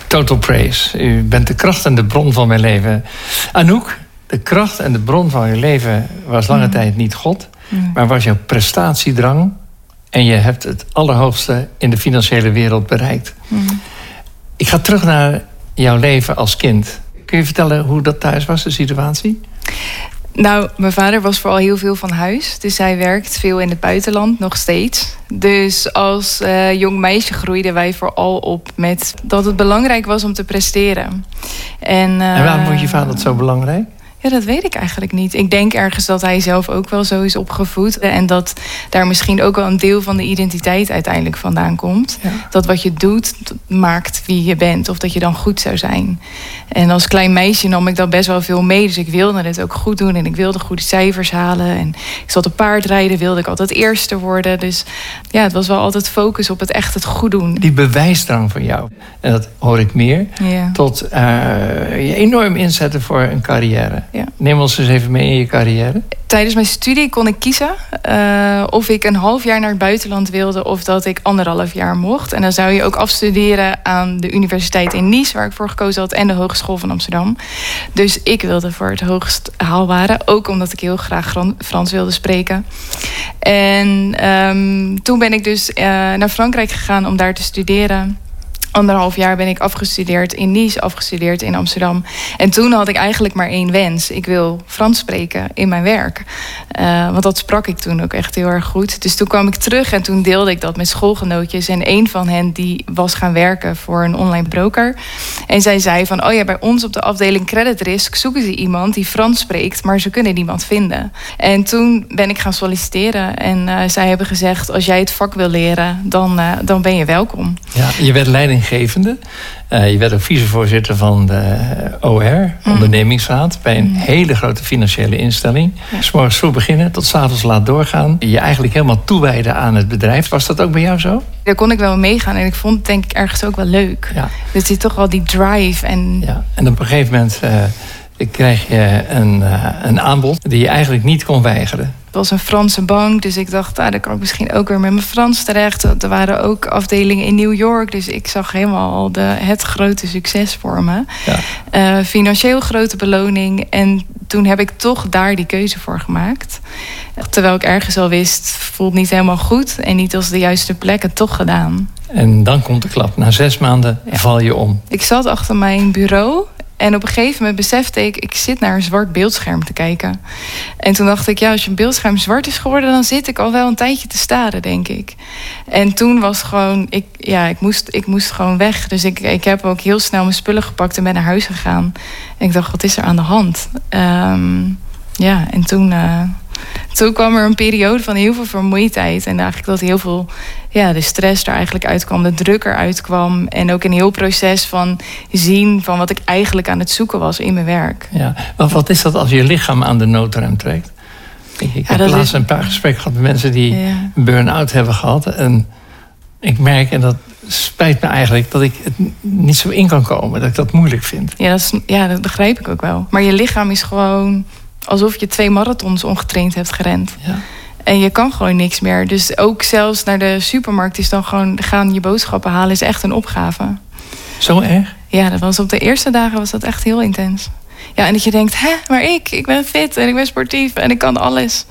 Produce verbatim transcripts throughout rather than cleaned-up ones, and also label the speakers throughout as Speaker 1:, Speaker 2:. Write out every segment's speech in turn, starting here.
Speaker 1: Total praise. U bent de kracht en de bron van mijn leven. Anouk, de kracht en de bron van je leven was lange mm. tijd niet God, mm. maar was jouw prestatiedrang. En je hebt het allerhoogste in de financiële wereld bereikt. Mm. Ik ga terug naar jouw leven als kind. Kun je vertellen hoe dat thuis was, de situatie?
Speaker 2: Nou, mijn vader was vooral heel veel van huis. Dus hij werkt veel in het buitenland, nog steeds. Dus als uh, jong meisje groeiden wij vooral op met dat het belangrijk was om te presteren. En, uh,
Speaker 1: en waarom vond je vader dat zo belangrijk?
Speaker 2: Ja, dat weet ik eigenlijk niet. Ik denk ergens dat hij zelf ook wel zo is opgevoed. En dat daar misschien ook wel een deel van de identiteit uiteindelijk vandaan komt. Ja. Dat wat je doet, maakt wie je bent. Of dat je dan goed zou zijn. En als klein meisje nam ik dat best wel veel mee. Dus ik wilde het ook goed doen. En ik wilde goede cijfers halen. En ik zat op paardrijden, wilde ik altijd eerste worden. Dus ja, het was wel altijd focus op het echt het goed doen.
Speaker 1: Die bewijsdrang van jou, en dat hoor ik meer, ja. tot uh, je enorm inzetten voor een carrière. Ja. Neem ons eens even mee in je carrière.
Speaker 2: Tijdens mijn studie kon ik kiezen uh, of ik een half jaar naar het buitenland wilde of dat ik anderhalf jaar mocht. En dan zou je ook afstuderen aan de universiteit in Nice, waar ik voor gekozen had, en de Hogeschool van Amsterdam. Dus ik wilde voor het hoogst haalbare, ook omdat ik heel graag Frans wilde spreken. En um, toen ben ik dus uh, naar Frankrijk gegaan om daar te studeren. Anderhalf jaar ben ik afgestudeerd in Nice, afgestudeerd in Amsterdam. En toen had ik eigenlijk maar één wens. Ik wil Frans spreken in mijn werk. Uh, want dat sprak ik toen ook echt heel erg goed. Dus toen kwam ik terug en toen deelde ik dat met schoolgenootjes. En een van hen die was gaan werken voor een online broker. En zij zei van, oh ja, bij ons op de afdeling Credit Risk zoeken ze iemand die Frans spreekt, maar ze kunnen niemand vinden. En toen ben ik gaan solliciteren. En uh, zij hebben gezegd, als jij het vak wil leren, dan, uh, dan ben je welkom.
Speaker 1: Ja, je werd leiding Gevende. Uh, je werd ook vicevoorzitter van de O R, mm. ondernemingsraad, bij een mm. hele grote financiële instelling. Ja. 's morgens vroeg beginnen, tot 's avonds laat doorgaan. Je eigenlijk helemaal toewijden aan het bedrijf. Was dat ook bij jou zo?
Speaker 2: Daar kon ik wel meegaan en ik vond het denk ik ergens ook wel leuk. Ja. Er zit toch wel die drive. En,
Speaker 1: ja. en op een gegeven moment uh, kreeg je een, uh, een aanbod die je eigenlijk niet kon weigeren.
Speaker 2: Het was een Franse bank, dus ik dacht, ah, dan kan ik misschien ook weer met mijn Frans terecht. Er waren ook afdelingen in New York, dus ik zag helemaal al de, het grote succes voor me. Ja. Uh, financieel grote beloning. En toen heb ik toch daar die keuze voor gemaakt. Terwijl ik ergens al wist, voelt niet helemaal goed en niet als de juiste plek, het toch gedaan.
Speaker 1: En dan komt de klap. Na zes maanden ja. val je om.
Speaker 2: Ik zat achter mijn bureau. En op een gegeven moment besefte ik, ik zit naar een zwart beeldscherm te kijken. En toen dacht ik, ja, als je een beeldscherm zwart is geworden, dan zit ik al wel een tijdje te staren, denk ik. En toen was het gewoon, ik, ja, ik moest, ik moest gewoon weg. Dus ik, ik heb ook heel snel mijn spullen gepakt en ben naar huis gegaan. En ik dacht, wat is er aan de hand? Um, ja, en toen, uh, toen kwam er een periode van heel veel vermoeidheid. En eigenlijk dat heel veel, ja, de stress er eigenlijk uitkwam, de druk eruit kwam. En ook een heel proces van zien van wat ik eigenlijk aan het zoeken was in mijn werk.
Speaker 1: Ja, maar wat is dat als je lichaam aan de noodrem trekt? Ik, ik ja, heb laatst is... een paar gesprekken gehad met mensen die ja. een burn-out hebben gehad. En ik merk, en dat spijt me eigenlijk, dat ik het niet zo in kan komen. Dat ik dat moeilijk vind.
Speaker 2: Ja, dat, is, ja, dat begrijp ik ook wel. Maar je lichaam is gewoon alsof je twee marathons ongetraind hebt gerend. Ja. En je kan gewoon niks meer. Dus ook zelfs naar de supermarkt is dan gewoon gaan je boodschappen halen is echt een opgave.
Speaker 1: Zo erg?
Speaker 2: Ja, dat was op de eerste dagen was dat echt heel intens. Ja, en dat je denkt, hè, maar ik, ik ben fit en ik ben sportief en ik kan alles.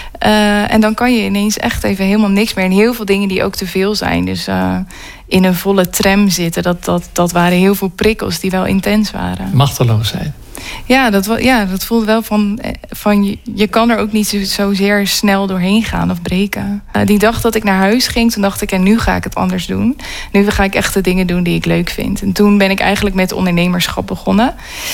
Speaker 2: Uh, en dan kan je ineens echt even helemaal niks meer. En heel veel dingen die ook te veel zijn. Dus uh, in een volle tram zitten, dat, dat, dat waren heel veel prikkels die wel intens waren.
Speaker 1: Machteloosheid.
Speaker 2: Ja, dat, ja, dat voelde wel van, van je, je kan er ook niet zo, zozeer snel doorheen gaan of breken. Uh, die dag dat ik naar huis ging, toen dacht ik, en nu ga ik het anders doen. Nu ga ik echt de dingen doen die ik leuk vind. En toen ben ik eigenlijk met ondernemerschap begonnen.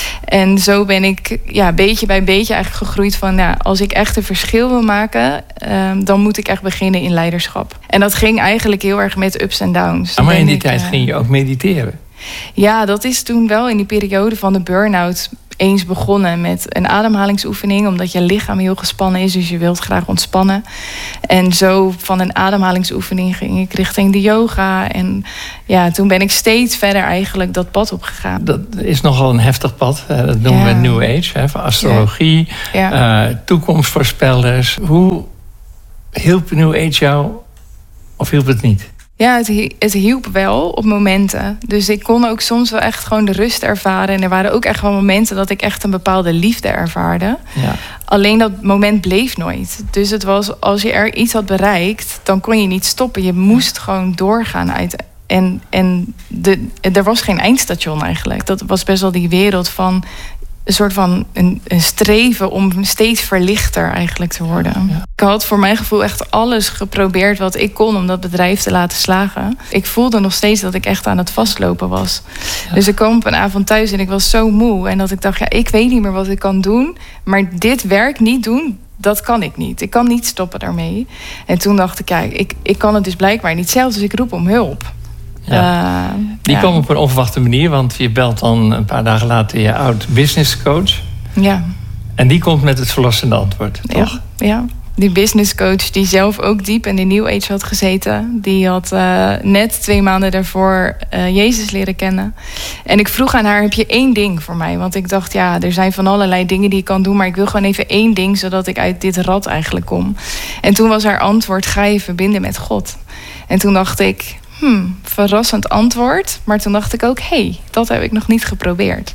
Speaker 2: En zo ben ik ja, beetje bij beetje eigenlijk gegroeid van, ja, als ik echt een verschil wil maken, uh, dan moet ik echt beginnen in leiderschap. En dat ging eigenlijk heel erg met ups en downs.
Speaker 1: Maar in die ik, tijd uh, ging je ook mediteren?
Speaker 2: Ja, dat is toen wel in die periode van de burn-out eens begonnen met een ademhalingsoefening, omdat je lichaam heel gespannen is, dus je wilt graag ontspannen. En zo van een ademhalingsoefening ging ik richting de yoga. En ja, toen ben ik steeds verder eigenlijk dat pad opgegaan.
Speaker 1: Dat is nogal een heftig pad. Dat noemen ja. we New Age, hè, van astrologie, ja. Ja. Uh, toekomstvoorspellers. Hoe hielp New Age jou of hielp het niet?
Speaker 2: Ja, het, het hielp wel op momenten. Dus ik kon ook soms wel echt gewoon de rust ervaren. En er waren ook echt wel momenten dat ik echt een bepaalde liefde ervaarde.
Speaker 1: Ja.
Speaker 2: Alleen dat moment bleef nooit. Dus het was, als je er iets had bereikt, dan kon je niet stoppen. Je moest gewoon doorgaan uit. En, en de, er was geen eindstation eigenlijk. Dat was best wel die wereld van een soort van een, een streven om steeds verlichter eigenlijk te worden. Ja. Ik had voor mijn gevoel echt alles geprobeerd wat ik kon om dat bedrijf te laten slagen. Ik voelde nog steeds dat ik echt aan het vastlopen was. Ja. Dus ik kwam op een avond thuis en ik was zo moe. En dat ik dacht, ja, ik weet niet meer wat ik kan doen. Maar dit werk niet doen, dat kan ik niet. Ik kan niet stoppen daarmee. En toen dacht ik, ja, ik, ik kan het dus blijkbaar niet zelf. Dus ik roep om hulp.
Speaker 1: Ja. Uh, die
Speaker 2: ja.
Speaker 1: kwam op een onverwachte manier, want je belt dan een paar dagen later je oud business coach.
Speaker 2: Ja.
Speaker 1: En die komt met het verlossende antwoord, toch?
Speaker 2: Ja, ja. Die business coach die zelf ook diep in de New Age had gezeten. Die had uh, net twee maanden daarvoor uh, Jezus leren kennen. En ik vroeg aan haar, heb je één ding voor mij? Want ik dacht, ja, er zijn van allerlei dingen die ik kan doen, maar ik wil gewoon even één ding, zodat ik uit dit rad eigenlijk kom. En toen was haar antwoord, ga je verbinden met God. En toen dacht ik, Hmm, verrassend antwoord. Maar toen dacht ik ook, hé, hey, dat heb ik nog niet geprobeerd.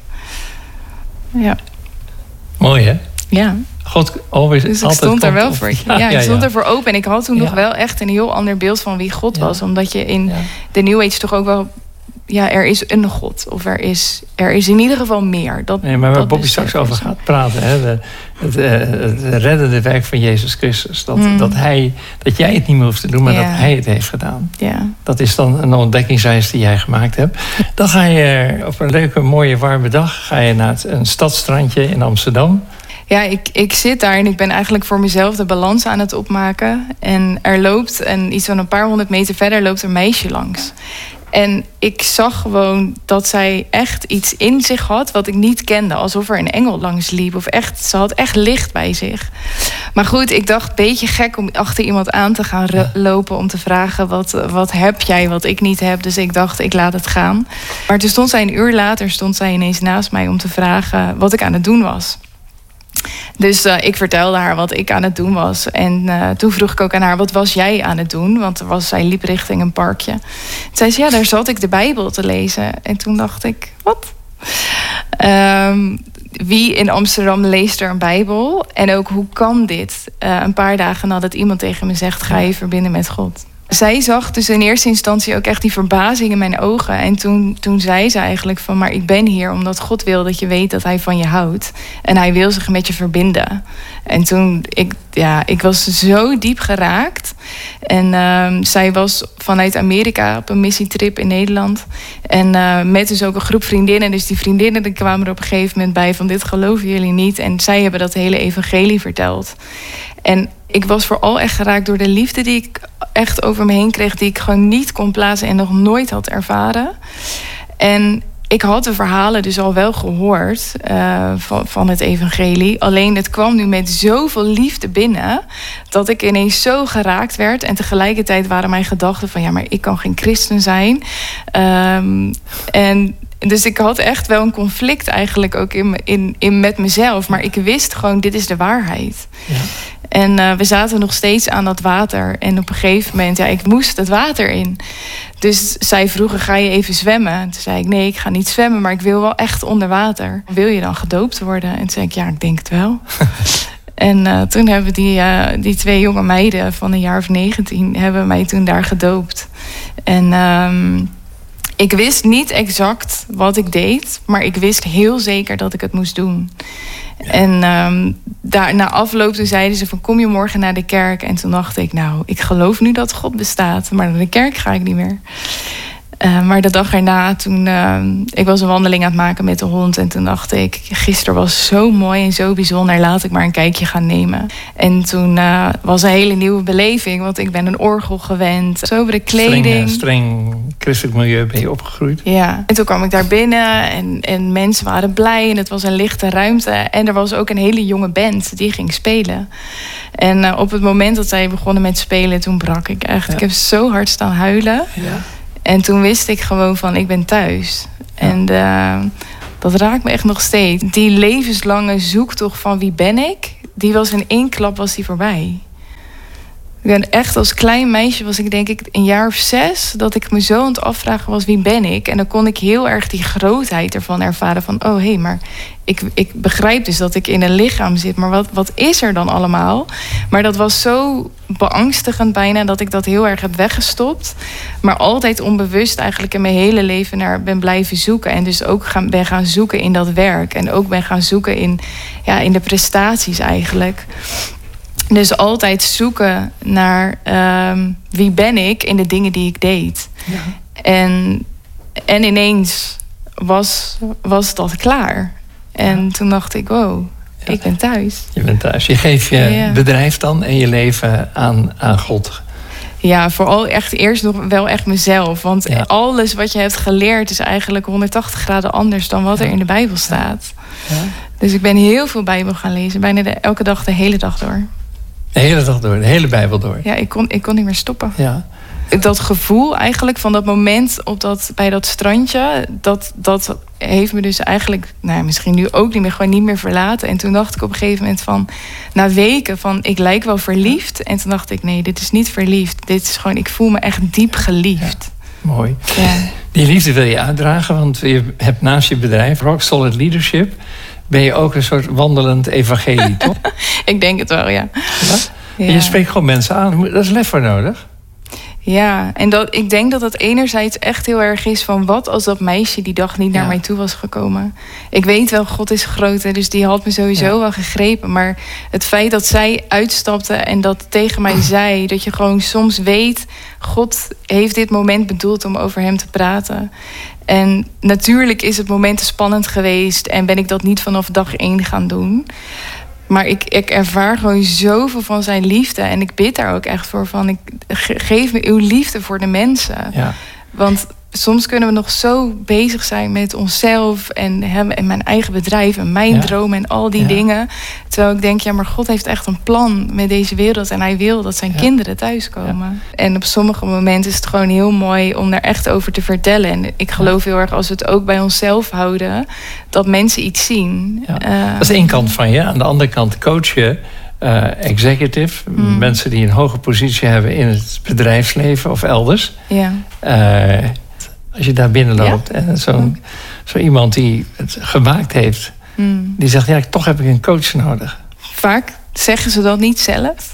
Speaker 2: Ja.
Speaker 1: Mooi, hè?
Speaker 2: Ja.
Speaker 1: God always,
Speaker 2: dus ik
Speaker 1: altijd
Speaker 2: stond er wel
Speaker 1: op.
Speaker 2: voor. Ja,
Speaker 1: Ja,
Speaker 2: ja, ik
Speaker 1: ja,
Speaker 2: stond
Speaker 1: ja.
Speaker 2: ervoor open. En ik had toen
Speaker 1: ja.
Speaker 2: nog wel echt een heel ander beeld van wie God
Speaker 1: ja.
Speaker 2: was. Omdat je in
Speaker 1: ja.
Speaker 2: de New Age toch ook wel, ja, er is een God. Of er is, er is in ieder geval meer. Dat,
Speaker 1: nee, maar waar
Speaker 2: dat
Speaker 1: Bobby straks over gaat praten, hè, de, het, uh, het reddende werk van Jezus Christus. Dat, mm. dat, hij, dat jij het niet meer hoeft te doen, maar ja. dat hij het heeft gedaan.
Speaker 2: Ja.
Speaker 1: Dat is dan een ontdekkingsreis die jij gemaakt hebt. Dan ga je op een leuke, mooie, warme dag ga je naar het, een stadstrandje in Amsterdam.
Speaker 2: Ja, ik, ik zit daar en ik ben eigenlijk voor mezelf de balans aan het opmaken. En er loopt, en iets van een paar honderd meter verder, loopt een meisje langs. En ik zag gewoon dat zij echt iets in zich had wat ik niet kende. Alsof er een engel langs liep. Of echt, ze had echt licht bij zich. Maar goed, ik dacht, een beetje gek om achter iemand aan te gaan re- lopen... om te vragen, wat, wat heb jij wat ik niet heb? Dus ik dacht, ik laat het gaan. Maar toen stond zij een uur later stond zij ineens naast mij om te vragen wat ik aan het doen was. Dus uh, ik vertelde haar wat ik aan het doen was. En uh, toen vroeg ik ook aan haar, wat was jij aan het doen? Want er was, zij liep richting een parkje. Toen zei ze, ja, daar zat ik de Bijbel te lezen. En toen dacht ik, wat? Um, wie in Amsterdam leest er een Bijbel? En ook, hoe kan dit? Uh, een paar dagen nadat iemand tegen me zegt, ga je verbinden met God. Zij zag dus in eerste instantie ook echt die verbazing in mijn ogen. En toen, toen zei ze eigenlijk van, maar ik ben hier omdat God wil dat je weet dat hij van je houdt. En hij wil zich met je verbinden. En toen, ik, ja, ik was zo diep geraakt. En uh, zij was vanuit Amerika op een missietrip in Nederland. En uh, met dus ook een groep vriendinnen. Dus die vriendinnen die kwamen er op een gegeven moment bij van, dit geloven jullie niet. En zij hebben dat hele evangelie verteld. En ik was vooral echt geraakt door de liefde die ik echt over me heen kreeg, die ik gewoon niet kon plaatsen en nog nooit had ervaren. En ik had de verhalen dus al wel gehoord uh, van, van het evangelie. Alleen het kwam nu met zoveel liefde binnen, dat ik ineens zo geraakt werd. En tegelijkertijd waren mijn gedachten van, ja, maar ik kan geen christen zijn. Um, en dus ik had echt wel een conflict eigenlijk ook in, in, in met mezelf. Maar ik wist gewoon, dit is de waarheid. Ja. En uh, we zaten nog steeds aan dat water. En op een gegeven moment, ja, ik moest het water in. Dus zij vroegen, ga je even zwemmen? Toen zei ik, nee, ik ga niet zwemmen, maar ik wil wel echt onder water. Wil je dan gedoopt worden? En toen zei ik, ja, ik denk het wel. En uh, toen hebben die, uh, die twee jonge meiden van een jaar of negentien... hebben mij toen daar gedoopt. En Um, ik wist niet exact wat ik deed, maar ik wist heel zeker dat ik het moest doen. Ja. En um, daar, na afloop toen zeiden ze van, kom je morgen naar de kerk? En toen dacht ik, nou, ik geloof nu dat God bestaat, maar naar de kerk ga ik niet meer. Uh, maar de dag erna, toen uh, ik was een wandeling aan het maken met de hond. En toen dacht ik, gisteren was zo mooi en zo bijzonder. Laat ik maar een kijkje gaan nemen. En toen uh, was een hele nieuwe beleving. Want ik ben een orgel gewend. Sobere kleding.
Speaker 1: Streng, streng christelijk milieu ben je opgegroeid.
Speaker 2: Ja. En toen kwam ik daar binnen. En, en mensen waren blij. En het was een lichte ruimte. En er was ook een hele jonge band die ging spelen. En uh, op het moment dat zij begonnen met spelen, toen brak ik echt. Ja. Ik heb zo hard staan huilen. Ja. En toen wist ik gewoon van, ik ben thuis. Ja. En uh, dat raakt me echt nog steeds. Die levenslange zoektocht van wie ben ik, die was in één klap was die voorbij. Ik ben echt als klein meisje was ik denk ik een jaar of zes... dat ik me zo aan het afvragen was, wie ben ik? En dan kon ik heel erg die grootheid ervan ervaren van... oh, hé, hey, maar ik, ik begrijp dus dat ik in een lichaam zit... maar wat, wat is er dan allemaal? Maar dat was zo beangstigend bijna dat ik dat heel erg heb weggestopt. Maar altijd onbewust eigenlijk in mijn hele leven naar ben blijven zoeken. En dus ook gaan, ben gaan zoeken in dat werk. En ook ben gaan zoeken in, ja, in de prestaties eigenlijk... Dus altijd zoeken naar um, wie ben ik in de dingen die ik deed. Ja. En, en ineens was, was dat klaar. En ja. toen dacht ik, wow, ja. ik ben thuis.
Speaker 1: Je bent thuis. Je geeft je ja. bedrijf dan en je leven aan, aan God.
Speaker 2: Ja, vooral echt eerst nog wel echt mezelf. Want ja. alles wat je hebt geleerd is eigenlijk honderdtachtig graden anders dan wat er in de Bijbel staat. Ja. Dus ik ben heel veel Bijbel gaan lezen. Bijna de, elke dag, de hele dag door.
Speaker 1: De hele dag door, de hele Bijbel door.
Speaker 2: Ja, ik kon, ik kon niet meer stoppen.
Speaker 1: Ja.
Speaker 2: Dat gevoel eigenlijk van dat moment op dat, bij dat strandje... Dat, dat heeft me dus eigenlijk, nou, misschien nu ook niet meer... gewoon niet meer verlaten. En toen dacht ik op een gegeven moment van... na weken van, ik lijk wel verliefd. En toen dacht ik, nee, dit is niet verliefd. Dit is gewoon, ik voel me echt diep geliefd.
Speaker 1: Ja, mooi.
Speaker 2: Ja.
Speaker 1: Die liefde wil je uitdragen, want je hebt naast je bedrijf... Rock Solid Leadership... ben je ook een soort wandelend evangelie, toch?
Speaker 2: Ik denk het wel, ja.
Speaker 1: ja? ja. Je spreekt gewoon mensen aan. Daar is lef voor nodig.
Speaker 2: Ja, en dat, ik denk dat dat enerzijds echt heel erg is van... wat als dat meisje die dag niet naar ja. mij toe was gekomen. Ik weet wel, God is groot, dus die had me sowieso ja. wel gegrepen. Maar het feit dat zij uitstapte en dat tegen mij zei... dat je gewoon soms weet... God heeft dit moment bedoeld om over hem te praten... En natuurlijk is het moment spannend geweest... en ben ik dat niet vanaf dag één gaan doen. Maar ik, ik ervaar gewoon zoveel van zijn liefde. En ik bid daar ook echt voor van... Ik, geef me uw liefde voor de mensen. Ja. Want soms kunnen we nog zo bezig zijn met onszelf... en hem en mijn eigen bedrijf en mijn ja. droom en al die ja. dingen. Terwijl ik denk, ja, maar God heeft echt een plan met deze wereld... en hij wil dat zijn ja. kinderen thuiskomen. Ja. En op sommige momenten is het gewoon heel mooi om daar echt over te vertellen. En ik geloof heel erg als we het ook bij onszelf houden... dat mensen iets zien.
Speaker 1: Ja. Uh, dat is één kant van je. Aan de andere kant coach je... Uh, executive, mm. mensen die een hoge positie hebben... in het bedrijfsleven of elders.
Speaker 2: Ja.
Speaker 1: Uh, Als je daar binnen loopt ja? en zo'n, mm. zo iemand die het gemaakt heeft... Mm. die zegt, ja, toch heb ik een coach nodig.
Speaker 2: Vaak zeggen ze dat niet zelf.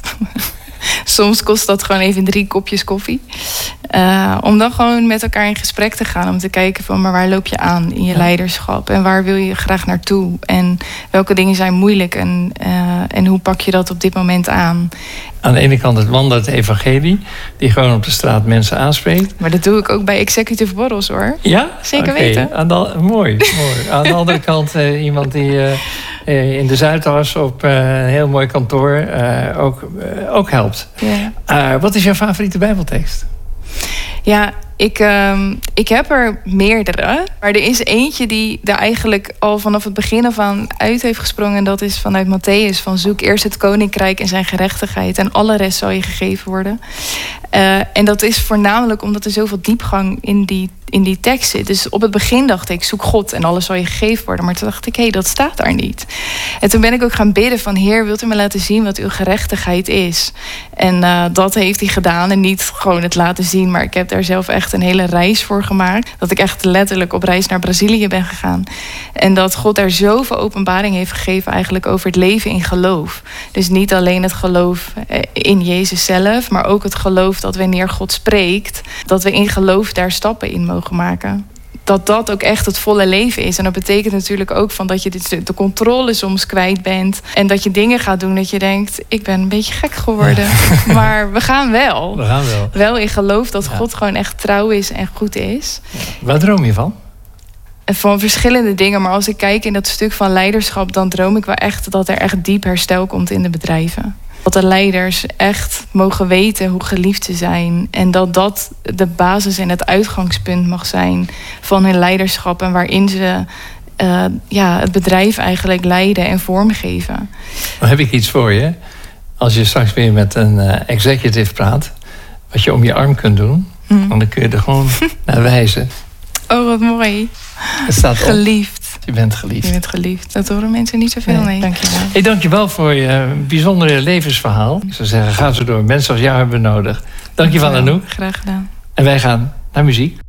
Speaker 2: Soms kost dat gewoon even drie kopjes koffie. Uh, om dan gewoon met elkaar in gesprek te gaan. Om te kijken van, maar waar loop je aan in je ja. leiderschap? En waar wil je graag naartoe? En welke dingen zijn moeilijk? En, uh, en hoe pak je dat op dit moment aan?
Speaker 1: Aan de ene kant het wandelend evangelie... die gewoon op de straat mensen aanspreekt.
Speaker 2: Maar dat doe ik ook bij executive borrels, hoor.
Speaker 1: Ja?
Speaker 2: Zeker
Speaker 1: okay.
Speaker 2: weten. Aan
Speaker 1: de, mooi, mooi. Aan de andere kant uh, iemand die... Uh, in de Zuidas op uh, een heel mooi kantoor uh, ook, uh, ook helpt. Yeah. Uh, wat is jouw favoriete Bijbeltekst?
Speaker 2: Ja, ik, um, ik heb er meerdere. Maar er is eentje die er eigenlijk al vanaf het begin af aan uit heeft gesprongen. En dat is vanuit Matthäus. Van zoek eerst het koninkrijk en zijn gerechtigheid. En alle rest zal je gegeven worden. Uh, en dat is voornamelijk omdat er zoveel diepgang in die, in die tekst zit. Dus op het begin dacht ik, zoek God en alles zal je gegeven worden. Maar toen dacht ik, hé, hey, dat staat daar niet. En toen ben ik ook gaan bidden van, Heer, wilt u me laten zien wat uw gerechtigheid is? En uh, dat heeft hij gedaan. En niet gewoon het laten zien, maar ik heb daar zelf echt een hele reis voor gemaakt. Dat ik echt letterlijk op reis naar Brazilië ben gegaan. En dat God daar zoveel openbaring heeft gegeven eigenlijk over het leven in geloof. Dus niet alleen het geloof in Jezus zelf, maar ook het geloof dat wanneer God spreekt, dat we in geloof daar stappen in mogen maken. Dat dat ook echt het volle leven is. En dat betekent natuurlijk ook van dat je de controle soms kwijt bent. En dat je dingen gaat doen dat je denkt, ik ben een beetje gek geworden. Ja. Maar we gaan wel.
Speaker 1: We gaan wel.
Speaker 2: Wel in geloof dat ja. God gewoon echt trouw is en goed is.
Speaker 1: Ja. Waar droom je van?
Speaker 2: Van verschillende dingen. Maar als ik kijk in dat stuk van leiderschap, dan droom ik wel echt dat er echt diep herstel komt in de bedrijven. Dat de leiders echt mogen weten hoe geliefd ze zijn. En dat dat de basis en het uitgangspunt mag zijn van hun leiderschap. En waarin ze uh, ja, het bedrijf eigenlijk leiden en vormgeven.
Speaker 1: Dan heb ik iets voor je. Als je straks weer met een uh, executive praat, wat je om je arm kunt doen, mm. dan kun je er gewoon naar wijzen.
Speaker 2: Oh, wat mooi.
Speaker 1: Het staat op.
Speaker 2: Geliefd.
Speaker 1: Je bent geliefd.
Speaker 2: Je bent geliefd. Dat horen mensen niet zoveel, nee. nee.
Speaker 3: Dank je wel.
Speaker 1: Hey, dank je wel voor je bijzondere levensverhaal. Ik zou zeggen, ga zo door. Mensen als jou hebben we nodig. Dank je wel, Anouk.
Speaker 2: Graag gedaan.
Speaker 1: En wij gaan naar muziek.